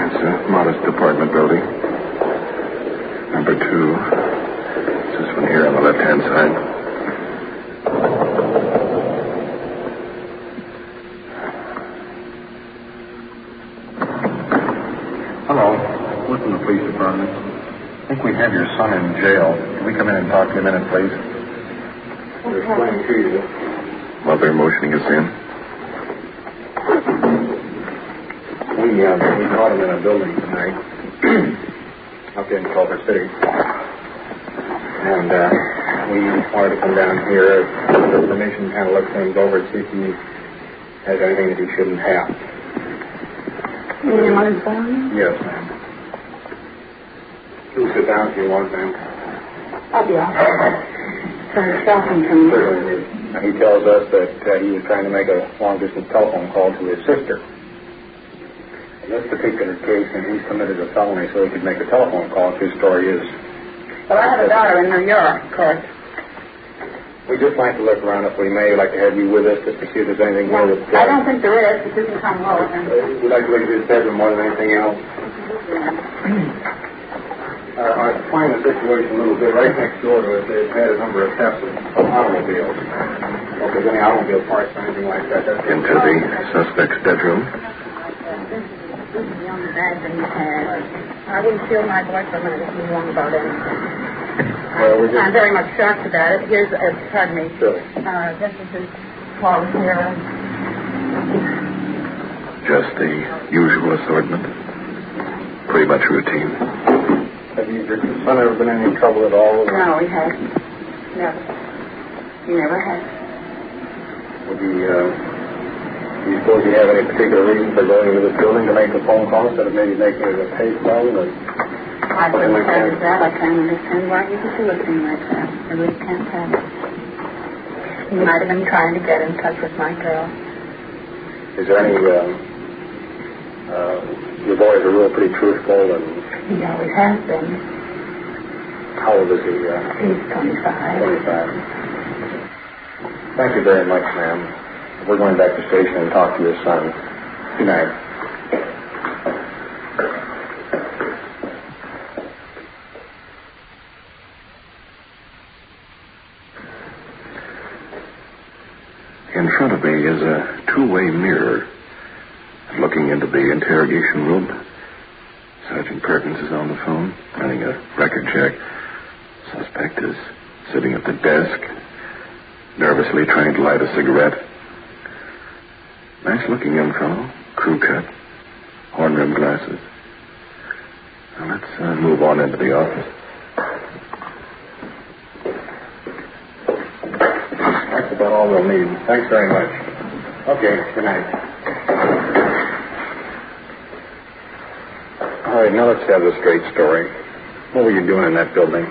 It's a modest apartment building. Number 2. This one here on the left-hand side. Hello. We're from the police department. I think we have your son in jail. Can we come in and talk to you a minute, please? We're explaining to you. Mother motioning us in. We caught him in a building tonight up in Culver City. And we wanted to come down here for permission, kind of look things over, see if he has anything that he shouldn't have. You mean your mother's phone? Yes, ma'am. You sit down if you want, ma'am. I'll be all right. Trying to stop him from... He tells us that he was trying to make a long-distance telephone call to his sister. In this particular case, and he's committed a felony so he could make a telephone call, if his story is. Well, I have a daughter in New York, of course. We'd just like to look around if we may. We'd like to have you with us just to see if there's anything more that... I don't think there is, but you can come over. We'd like to look at his bedroom more than anything else. I find the situation a little bit right next door to it. They've had a number of thefts of automobiles. Well, if there's any automobile parts or anything like that, that's... Into the suspect's bedroom. This is the only bag that he has. I wouldn't feel my boy for a minute if he knew wrong about anything. Well, I'm very much shocked about it. Here's, pardon me. Sure. This is his clothes here. Just the usual assortment. Pretty much routine. Have your son ever been in any trouble at all? No, he hasn't. Never. He never has. Would he, do you suppose you have any particular reason for going into this building to make a phone call instead of maybe making it a pay phone? I couldn't tell you that. I can't understand why he would do a thing like that. I really can't tell you. He might have been trying to get in touch with my girl. Is there any, your boys are real pretty truthful and... He always has been. How old is he? He's 25. 25. Thank you very much, ma'am. We're going back to the station and talk to your son. Good night. In front of me is a two-way mirror. Looking into the interrogation room, Sergeant Perkins is on the phone, running a record check. Suspect is sitting at the desk, nervously trying to light a cigarette. Nice-looking young fellow, crew cut, horn-rimmed glasses. Now let's move on into the office. That's about all we'll need. Thanks very much. Okay, good night. All right, now let's have the straight story. What were you doing in that building?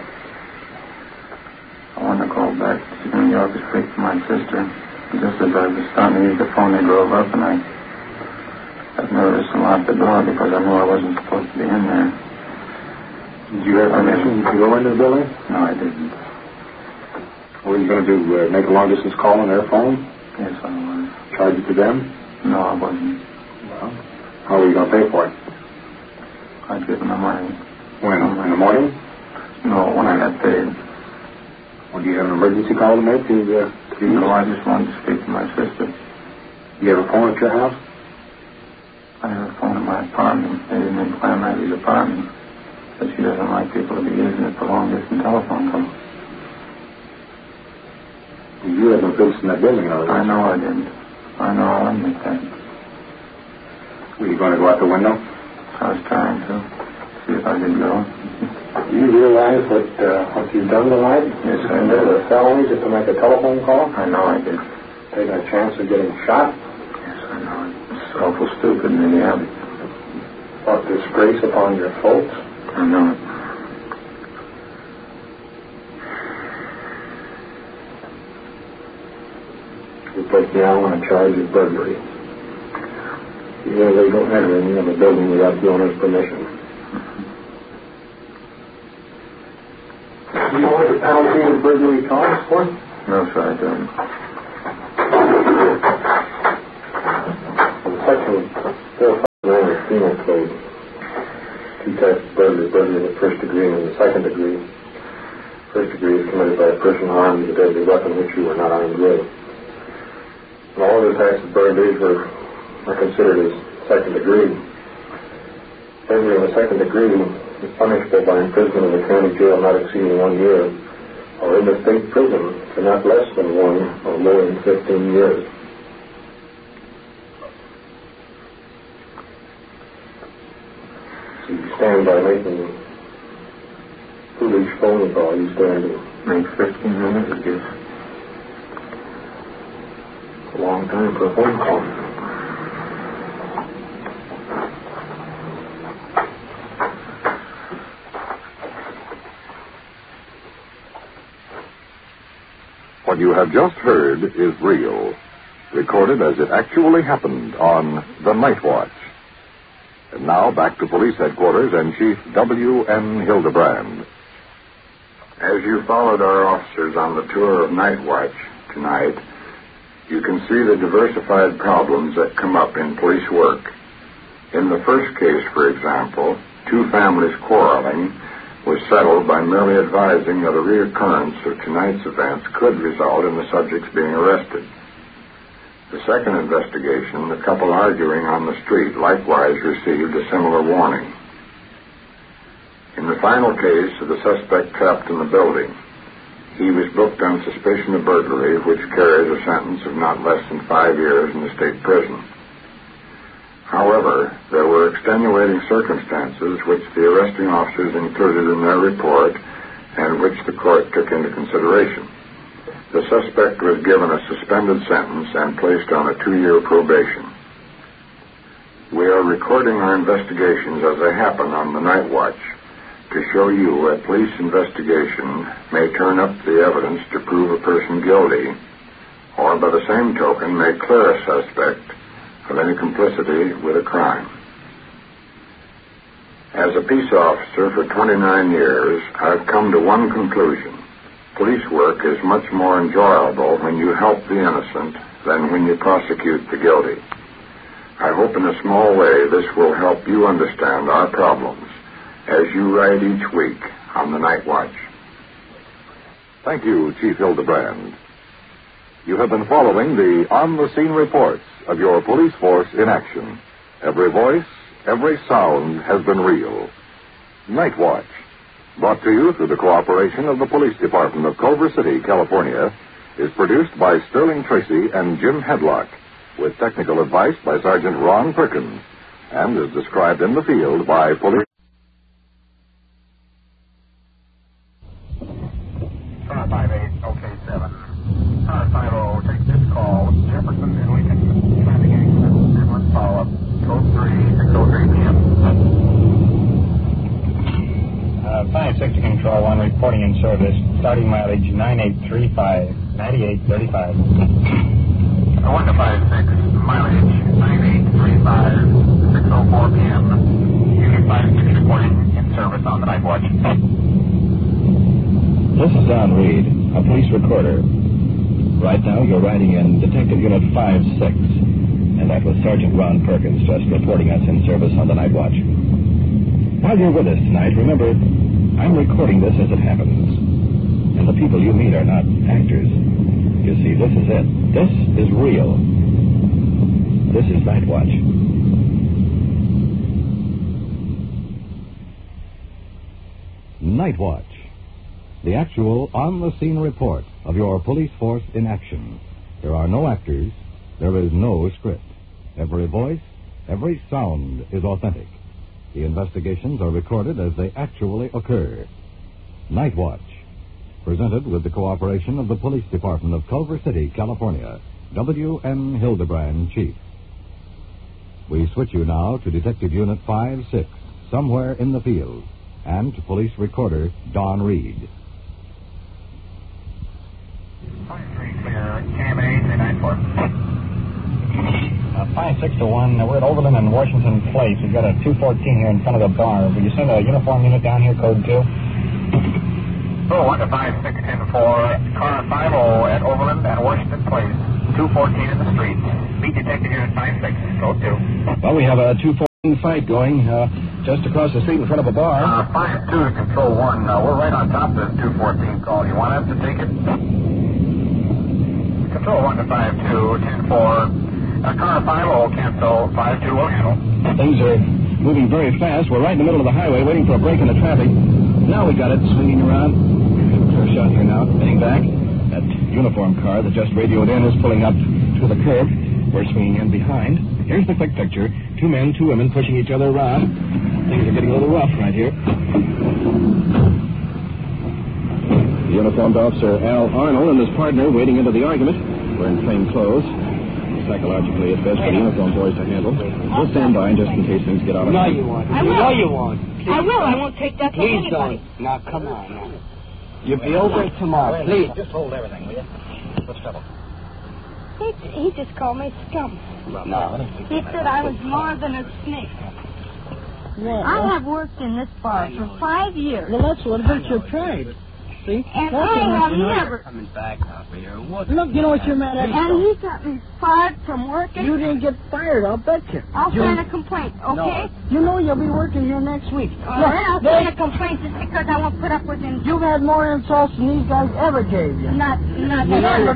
I want to call back to New York to speak to my sister. Just as I was starting to use the phone, they drove up, and I got nervous and locked the door because I knew I wasn't supposed to be in there. Did you have permission to go into the building? No, I didn't. What were you going to do, make a long-distance call on their phone? Yes, I was. Charge it to them? No, I wasn't. Well, how were you going to pay for it? I'd given them money. When? In the morning? No, when I got paid. Well, do you have an emergency call to make to No, I just wanted to speak to my sister. You have a phone at your house? I have a phone in my apartment. They didn't incline Maggie's apartment. But she doesn't like people to be using it for long-distance telephone calls. You had no business in that building, though. I know I didn't. I know I'll admit that. Were you going to go out the window? I was trying to see if I could go. Do you realize what you've done tonight? Yes, I Committed know. a felony just to make a telephone call? I know I did. Taking a chance of getting shot? Yes, I know. It's awful stupid, maybe I Brought disgrace upon your folks? I know it. You put down on a charge of burglary. You have illegal entering of a building without the owner's permission. Do you know what the penalty of burglary costs for? No, sir, I don't. In Section 459 of the Penal Code, two types of burglary, burglary in the first degree and in the second degree. First degree is committed by a person armed with a deadly weapon which you were not armed with. And all other types of burglaries are considered as second degree. Burglary in the second degree is punishable by imprisonment in the county jail not exceeding 1 year, or in the state prison for not less than 1 or more than 15 years. So you stand by making foolish phone call, you stand to make 15 minutes, I guess. A long time for a phone call. What you have just heard is real, recorded as it actually happened on The Night Watch. And now back to Police Headquarters and Chief W.N. Hildebrand. As you followed our officers on the tour of Night Watch tonight, you can see the diversified problems that come up in police work. In the first case, for example, two families quarreling was settled by merely advising that a reoccurrence of tonight's events could result in the subjects being arrested. The second investigation, the couple arguing on the street, likewise received a similar warning. In the final case of the suspect trapped in the building, he was booked on suspicion of burglary, which carries a sentence of not less than 5 years in the state prison. However, there were extenuating circumstances which the arresting officers included in their report and which the court took into consideration. The suspect was given a suspended sentence and placed on a 2-year probation. We are recording our investigations as they happen on the Night Watch to show you a police investigation may turn up the evidence to prove a person guilty, or by the same token may clear a suspect of any complicity with a crime. As a peace officer for 29 years, I've come to one conclusion. Police work is much more enjoyable when you help the innocent than when you prosecute the guilty. I hope in a small way this will help you understand our problems as you ride each week on the Night Watch. Thank you, Chief Hildebrand. You have been following the on-the-scene reports of your police force in action. Every voice, every sound has been real. Night Watch, brought to you through the cooperation of the Police Department of Culver City, California, is produced by Sterling Tracy and Jim Hedlock, with technical advice by Sergeant Ron Perkins, and is described in the field by police. Car 58, OK 7. Car 50, take this call. Jefferson and Lincoln. Traffic accident. Ambulance follow-up. Code 3, 603 p.m. 560 Control 1, reporting in service. Starting mileage 9835, 9835. 1 to 56, mileage 9835, 604 p.m. Unit 56 reporting in service on the Night Watch. This is Don Reed, a police recorder. Right now, you're riding in Detective Unit 56, and that was Sergeant Ron Perkins just reporting us in service on the Night Watch. While you're with us tonight, remember, I'm recording this as it happens, and the people you meet are not actors. You see, this is it. This is real. This is Night Watch. Night Watch. The actual on-the-scene report of your police force in action. There are no actors. There is no script. Every voice, every sound is authentic. The investigations are recorded as they actually occur. Night Watch. Presented with the cooperation of the Police Department of Culver City, California. W.N. Hildebrand, Chief. We switch you now to Detective Unit 56, somewhere in the field, and to Police Recorder Don Reed. 23 clear, Cam 8, 394. 56 to 1, we're at Overland and Washington Place. We've got a 214 here in front of the bar. Will you send a uniform unit down here, code 2? 1 to 56, 10-4, car 50 at Overland and Washington Place. 214 in the street. Meet Detective Unit 56, code 2. Well, we have a 214. Fight going just across the street in front of a bar. 5-2 to Control 1. We're right on top of this 214 call. You want us to take it? Control 1 to 5-2, 10-4. Car 5-0, cancel. 5-2 will handle. Things are moving very fast. We're right in the middle of the highway waiting for a break in the traffic. Now we got it swinging around. Clear shot here now. Heading back. That uniform car that just radioed in is pulling up to the curb. We're swinging in behind. Here's the quick picture. 2 men, 2 women pushing each other around. Things are getting a little rough right here. The uniformed officer, Al Arnold, and his partner waiting into the argument. We're in plain clothes. Psychologically, it's best for the uniformed boys to handle. We'll stand by just in case things get out of hand. No, you won't. I will. No, you won't. I will. I won't take that from Please anybody. don't. Now, come on. Now. You'll be over it tomorrow. Please. Just hold everything, will you? What's trouble? He just called me scum. No. He said I was more than a snake. I have worked in this bar for 5 years. Well, that's what hurts your pride. See? And I have never... Coming back now for your what? Look, you know what you're mad at? And he got me fired from working. You didn't get fired, I'll bet you. I'll sign a complaint, okay? You know you'll be working here next week. All right, I'll sign a complaint just because I won't put up with him. You've had more insults than these guys ever gave you. Not Never.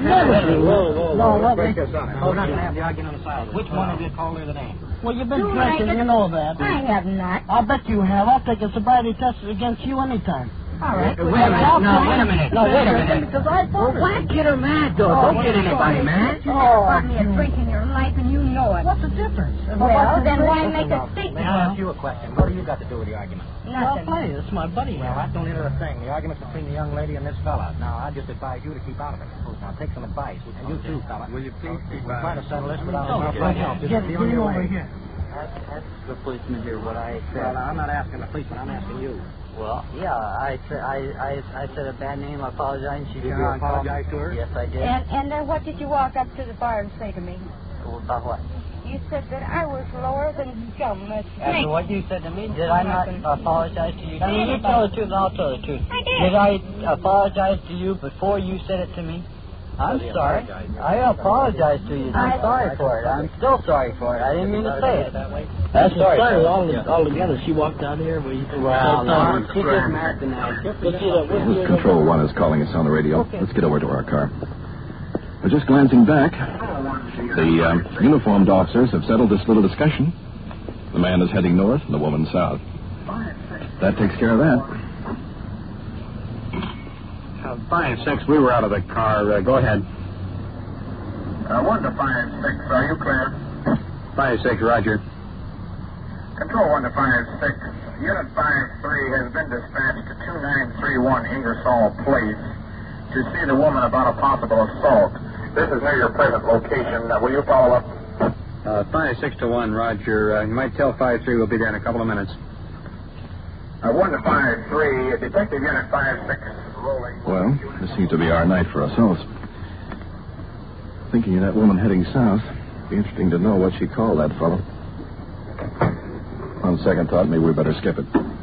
Let's break this on it. Hold on, have the argument on the side. Which one of you called her the name? Well, you've been drinking, you know that. I have not. I'll bet you have. I'll take a sobriety test against you anytime. All right. Wait a minute. No, wait a minute. No, wait a minute. Because I thought Why get her mad, though? Don't get anybody mad. You never bought me a drink in your life, and you know it. What's the difference? Well, then why make a statement? May I ask you a question? What do you got to do with the argument? I'll Nothing. play. It's my buddy. Well, that don't enter a thing. The argument's between the young lady and this fella. Now, I just advise you to keep out of it. Now, take some advice. And you too, fella. Will you please? We're trying to settle this without a right now. Just be on your way. Ask the policeman here what I said. Well, I'm not asking the policeman. I'm asking you. Well, yeah, I said a bad name. I apologize. She Did you apologize to her? Yes, I did. And then what did you walk up to the bar and say to me? About what? You said that I was lower than scum, a snake. After what you said to me, did I not apologize to you? I mean, You tell the truth, and I'll tell the truth. I did. Did I apologize to you before you said it to me? I'm sorry. I apologize to you. I'm sorry for it. I'm still sorry for it. I didn't mean to say it. That's sorry. all together. She walked out here. Well, no, she just married the night. Control 1 is calling us on the radio. Let's get over to our car. We're just glancing back. The uniformed officers have settled this little discussion. The man is heading north and the woman south. That takes care of that. 5-6, we were out of the car. Go ahead. 1 to 5-6, are you clear? 5-6, Roger. Control 1 to 5-6. Unit 5-3 has been dispatched to 2931 Ingersoll Place to see the woman about a possible assault. This is near your present location. Will you follow up? 5-6 to 1, Roger. You might tell 5-3 we'll be there in a couple of minutes. 1 to 5-3, Detective Unit 5-6 rolling. Well, this seems to be our night for ourselves. Thinking of that woman heading south, be interesting to know what she called that fellow. On second thought, maybe we better skip it.